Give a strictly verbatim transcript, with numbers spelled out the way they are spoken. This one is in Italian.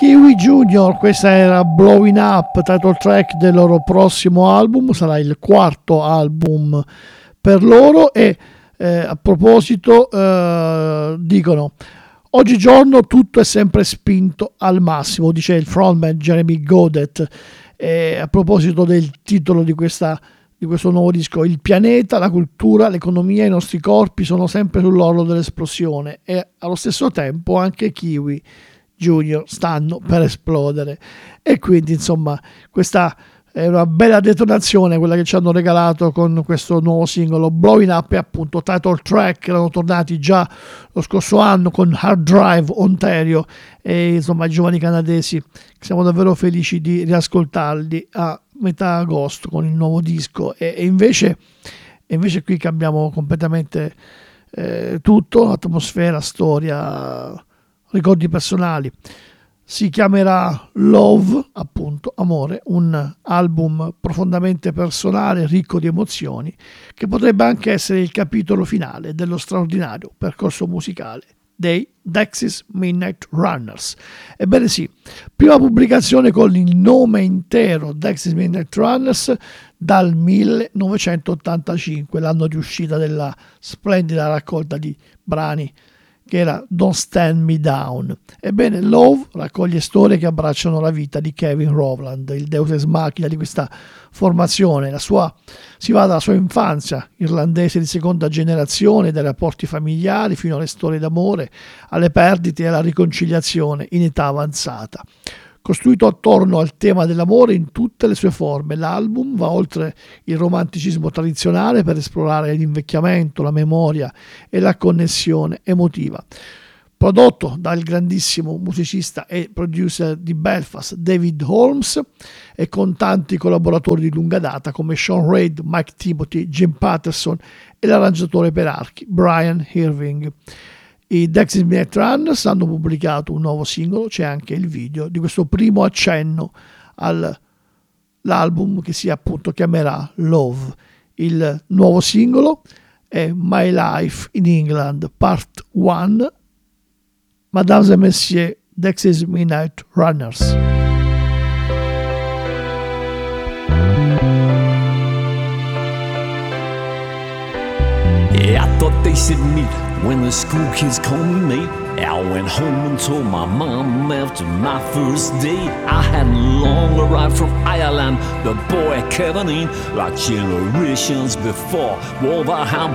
Kiwi Junior, questa era Blowing Up, title track del loro prossimo album, sarà il quarto album per loro e eh, a proposito eh, dicono: oggigiorno tutto è sempre spinto al massimo, dice il frontman Jeremy Godet, e a proposito del titolo di questa di questo nuovo disco: il pianeta, la cultura, l'economia, i nostri corpi sono sempre sull'orlo dell'esplosione e allo stesso tempo anche Kiwi Junior stanno per esplodere. E quindi insomma questa è una bella detonazione quella che ci hanno regalato con questo nuovo singolo Blowing Up, e appunto title track. Erano tornati già lo scorso anno con Hard Drive Ontario e insomma i giovani canadesi, siamo davvero felici di riascoltarli a metà agosto con il nuovo disco. E, e invece e invece qui cambiamo completamente eh, tutto, atmosfera, storia, ricordi personali. Si chiamerà Love, appunto, amore, un album profondamente personale, ricco di emozioni, che potrebbe anche essere il capitolo finale dello straordinario percorso musicale dei Dexys Midnight Runners. Ebbene sì, prima pubblicazione con il nome intero Dexys Midnight Runners dal millenovecentottantacinque, l'anno di uscita della splendida raccolta di brani che era Don't Stand Me Down. Ebbene, Love raccoglie storie che abbracciano la vita di Kevin Rowland, il deus ex machina di questa formazione. La sua, si va dalla sua infanzia irlandese di seconda generazione, dai rapporti familiari fino alle storie d'amore, alle perdite e alla riconciliazione in età avanzata. Costruito attorno al tema dell'amore in tutte le sue forme, l'album va oltre il romanticismo tradizionale per esplorare l'invecchiamento, la memoria e la connessione emotiva. Prodotto dal grandissimo musicista e producer di Belfast David Holmes e con tanti collaboratori di lunga data come Sean Reid, Mike Timothy, Jim Patterson e l'arrangiatore per archi Brian Irving. I Dexys Midnight Runners hanno pubblicato un nuovo singolo, c'è anche il video di questo primo accenno all'album che si appunto chiamerà Love. Il nuovo singolo è My Life in England Part uno, Mesdames et Messieurs, Dexys Midnight Runners. Yeah, I thought they said meet when the school kids called me mate. I went home and told my mom after my first date. I hadn't long arrived from Ireland, the boy Kevin in, like generations before. Wolverhampton